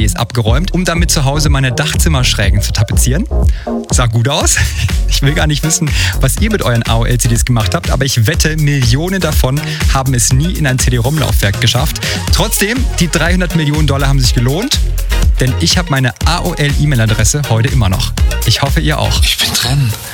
AOL-CDs abgeräumt, um damit zu Hause meine Dachzimmerschrägen zu tapezieren. Sah gut aus. Ich will gar nicht wissen, was ihr mit euren AOL-CDs gemacht habt, aber ich wette, Millionen davon haben es nie in ein CD-ROM-Laufwerk geschafft. Trotzdem, die $300 Millionen haben sich gelohnt, denn ich habe meine AOL-E-Mail-Adresse heute immer noch. Ich hoffe, ihr auch. Ich bin dran.